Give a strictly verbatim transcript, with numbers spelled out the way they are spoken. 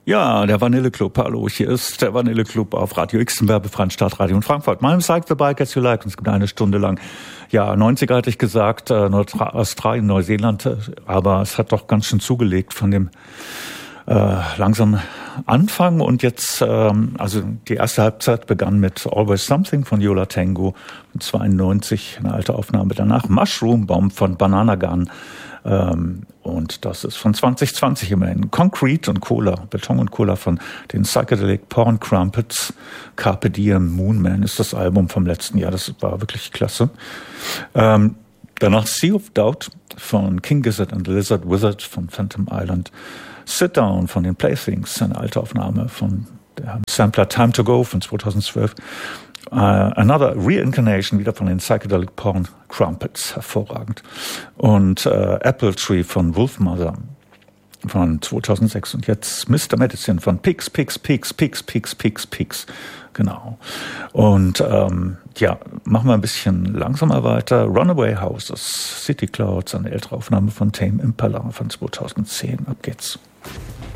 Ja, der Vanilleclub. Hallo, hier ist der Vanilleclub auf Radio X, im werbefreien Stadtradio in Frankfurt. Meinem Psych the Bike as you like. Und es gibt eine Stunde lang. Ja, neunziger hatte ich gesagt, äh, Australien, Neuseeland. Äh, aber es hat doch ganz schön zugelegt von dem äh, langsamen Anfang. Und jetzt, ähm, also die erste Halbzeit begann mit Always Something von Yo La Tengo. zweiundneunzig, eine alte Aufnahme. Danach Mushroom Bomb von Banana Gun. Ähm, und das ist von zwanzig zwanzig immerhin. Concrete und Cola, Beton und Cola von den Psychedelic Porn Crumpets. Carpe Diem Moon Man ist das Album vom letzten Jahr. Das war wirklich klasse. Ähm, danach Sea of Doubt von King Gizzard and the Lizard Wizard von Phantom Island. Sit Down von den Playthings, eine alte Aufnahme von der Sampler Time to Go von zweitausendzwölf. Uh, Another Reincarnation, wieder von den Psychedelic Porn Crumpets, hervorragend. Und uh, Apple Tree von Wolfmother von zweitausendsechs. Und jetzt Mister Medicine von Pigs, Pigs, Pigs, Pigs, Pigs, Pigs, Pigs. Genau. Und ähm, ja, machen wir ein bisschen langsamer weiter. Runaway Houses, City Clouds, eine ältere Aufnahme von Tame Impala von zweitausendzehn. Ab geht's.